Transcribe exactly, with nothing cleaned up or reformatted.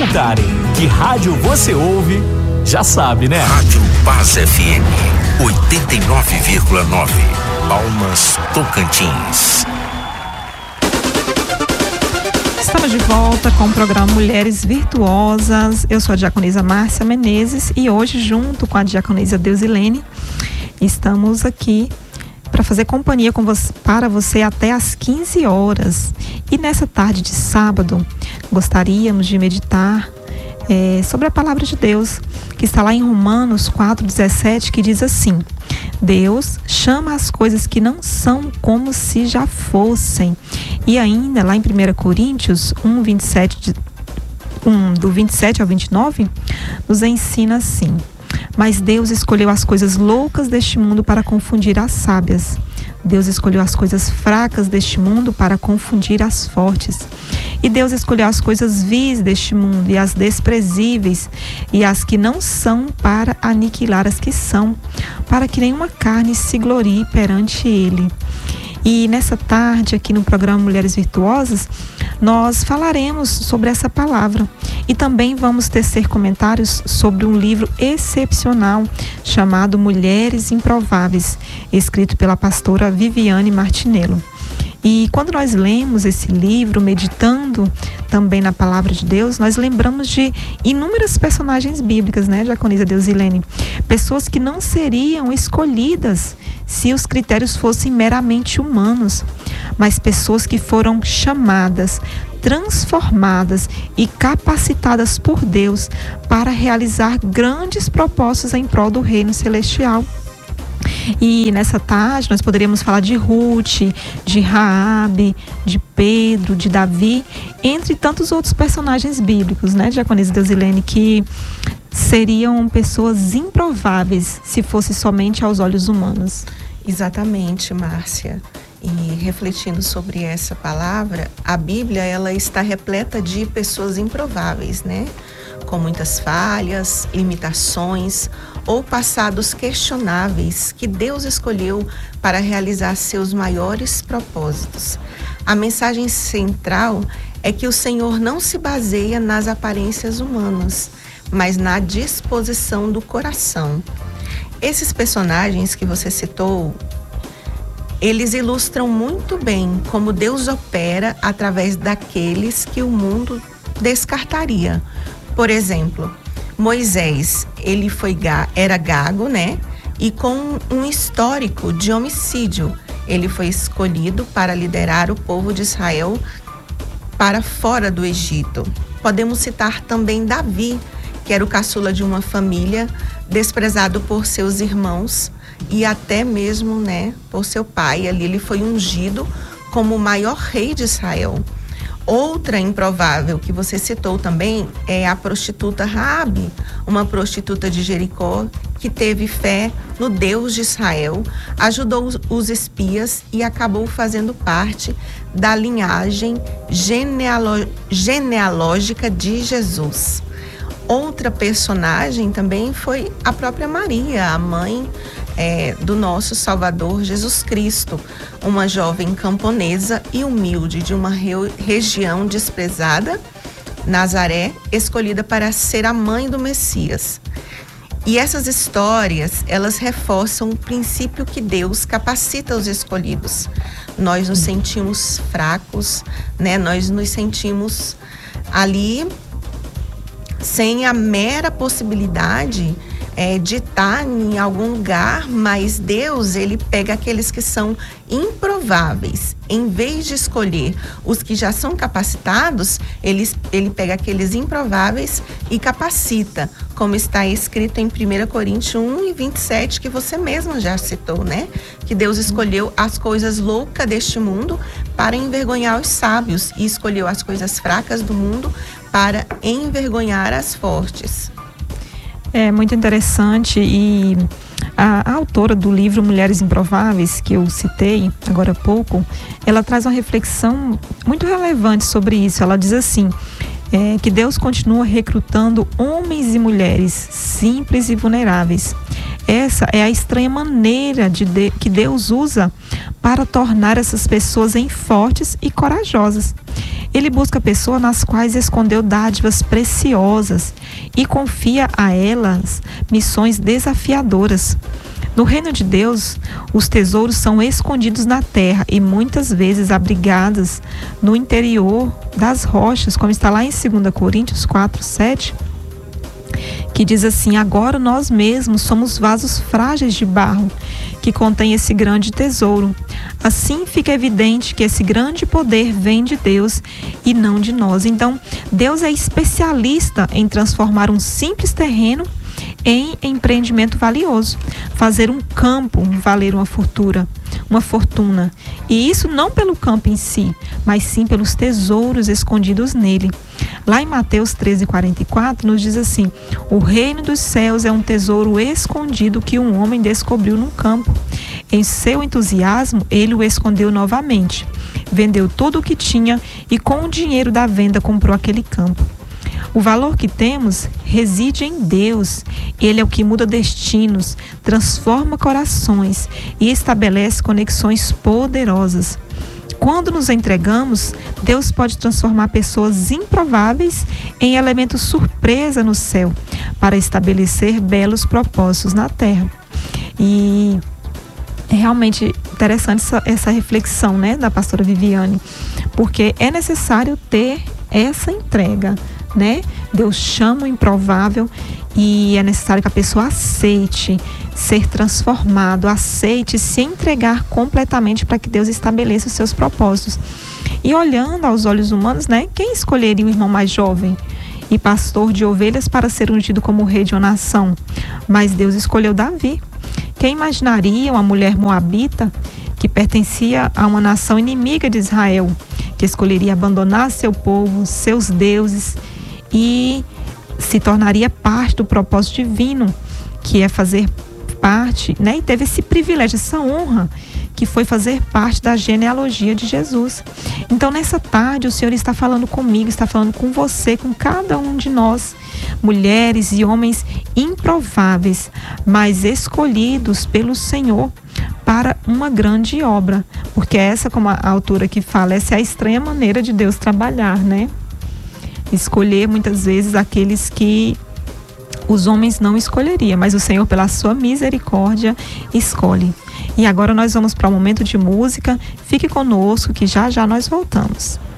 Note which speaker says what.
Speaker 1: perguntarem que rádio você ouve, já sabe, né?
Speaker 2: Rádio Paz F M, oitenta e nove vírgula nove, Palmas, Tocantins.
Speaker 3: Estamos de volta com o programa Mulheres Virtuosas. Eu sou a diaconisa Márcia Menezes e hoje, junto com a diaconisa Deusilene, estamos aqui para fazer companhia com você, para você até às quinze horas. E nessa tarde de sábado, gostaríamos de meditar é, sobre a palavra de Deus, que está lá em Romanos quatro, dezessete, que diz assim: Deus chama as coisas que não são como se já fossem. E ainda lá em primeira Coríntios um, vinte e sete, de, um, do vinte e sete ao vinte e nove, nos ensina assim: mas Deus escolheu as coisas loucas deste mundo para confundir as sábias. Deus escolheu as coisas fracas deste mundo para confundir as fortes. E Deus escolheu as coisas vis deste mundo e as desprezíveis e as que não são para aniquilar as que são, para que nenhuma carne se glorie perante Ele. E nessa tarde, aqui no programa Mulheres Virtuosas, nós falaremos sobre essa palavra e também vamos tecer comentários sobre um livro excepcional chamado Mulheres Improváveis, escrito pela pastora Viviane Martinello. E quando nós lemos esse livro, meditando também na palavra de Deus, nós lembramos de inúmeras personagens bíblicas, né, diaconisa Deusilene? Pessoas que não seriam escolhidas se os critérios fossem meramente humanos, mas pessoas que foram chamadas, transformadas e capacitadas por Deus para realizar grandes propósitos em prol do reino celestial. E nessa tarde nós poderíamos falar de Ruth, de Raabe, de Pedro, de Davi, entre tantos outros personagens bíblicos, né, diaconisa Deusilene, que seriam pessoas improváveis se fosse somente aos olhos humanos.
Speaker 4: Exatamente, Márcia. E refletindo sobre essa palavra, a Bíblia, ela está repleta de pessoas improváveis, né? Com muitas falhas, limitações ou passados questionáveis que Deus escolheu para realizar seus maiores propósitos. A mensagem central é que o Senhor não se baseia nas aparências humanas, mas na disposição do coração. Esses personagens que você citou, eles ilustram muito bem como Deus opera através daqueles que o mundo descartaria. Por exemplo, Moisés, ele foi, era gago, né? E com um histórico de homicídio, ele foi escolhido para liderar o povo de Israel para fora do Egito. Podemos citar também Davi, que era o caçula de uma família, desprezado por seus irmãos e até mesmo, né, por seu pai. Ali ele foi ungido como o maior rei de Israel. Outra improvável que você citou também é a prostituta Raabe, uma prostituta de Jericó que teve fé no Deus de Israel, ajudou os espias e acabou fazendo parte da linhagem genealo- genealógica de Jesus. Outra personagem também foi a própria Maria, a mãe é, do nosso Salvador Jesus Cristo, uma jovem camponesa e humilde de uma re- região desprezada, Nazaré, escolhida para ser a mãe do Messias. E essas histórias, elas reforçam o princípio que Deus capacita os escolhidos. Nós nos sentimos fracos, né? Nós nos sentimos ali sem a mera possibilidade é, de estar em algum lugar, mas Deus, ele pega aqueles que são improváveis. Em vez de escolher os que já são capacitados, ele, ele pega aqueles improváveis e capacita, como está escrito em primeira Coríntios um e vinte e sete, que você mesma já citou, né? Que Deus escolheu as coisas loucas deste mundo para envergonhar os sábios e escolheu as coisas fracas do mundo para envergonhar as fortes.
Speaker 3: É muito interessante, e a, a autora do livro Mulheres Improváveis, que eu citei agora há pouco, ela traz uma reflexão muito relevante sobre isso. Ela diz assim, é, que Deus continua recrutando homens e mulheres simples e vulneráveis. Essa é a estranha maneira de de, que Deus usa para tornar essas pessoas em fortes e corajosas. Ele busca pessoas nas quais escondeu dádivas preciosas e confia a elas missões desafiadoras. No reino de Deus, os tesouros são escondidos na terra e muitas vezes abrigados no interior das rochas, como está lá em dois Coríntios quatro, sete, que diz assim: agora nós mesmos somos vasos frágeis de barro, que contém esse grande tesouro. Assim fica evidente que esse grande poder vem de Deus e não de nós. Então, Deus é especialista em transformar um simples terreno em empreendimento valioso, fazer um campo valer uma fortuna, uma fortuna. E isso não pelo campo em si, mas sim pelos tesouros escondidos nele. Lá em Mateus treze, quarenta e quatro, nos diz assim: o reino dos céus é um tesouro escondido que um homem descobriu num campo. Em seu entusiasmo, ele o escondeu novamente. Vendeu tudo o que tinha e com o dinheiro da venda comprou aquele campo. O valor que temos reside em Deus. Ele é o que muda destinos, transforma corações e estabelece conexões poderosas. Quando nos entregamos, Deus pode transformar pessoas improváveis em elementos surpresa no céu, para estabelecer belos propósitos na terra. E é realmente interessante essa, essa reflexão, né, da pastora Viviane, porque é necessário ter essa entrega, né? Deus chama o improvável e é necessário que a pessoa aceite ser transformado, aceite se entregar completamente para que Deus estabeleça os seus propósitos. E olhando aos olhos humanos, né, quem escolheria o irmão mais jovem e pastor de ovelhas para ser ungido como rei de uma nação? Mas Deus escolheu Davi. Quem imaginaria uma mulher moabita que pertencia a uma nação inimiga de Israel, que escolheria abandonar seu povo, seus deuses, e se tornaria parte do propósito divino, que é fazer parte, né? E teve esse privilégio, essa honra, que foi fazer parte da genealogia de Jesus. Então, nessa tarde, o Senhor está falando comigo, está falando com você, com cada um de nós, mulheres e homens improváveis, mas escolhidos pelo Senhor para uma grande obra. Porque essa, como a autora aqui fala, essa é a estranha maneira de Deus trabalhar, né? Escolher muitas vezes aqueles que os homens não escolheriam, mas o Senhor, pela sua misericórdia, escolhe. E agora nós vamos para um momento de música. Fique conosco que já já nós voltamos.